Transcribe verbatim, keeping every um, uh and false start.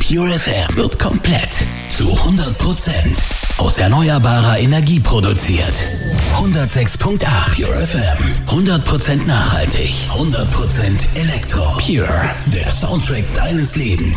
Pure F M wird komplett zu hundert Prozent aus erneuerbarer Energie produziert. hundertsechs Komma acht Pure F M. hundert Prozent nachhaltig. hundert Prozent Elektro. Pure. Der Soundtrack deines Lebens.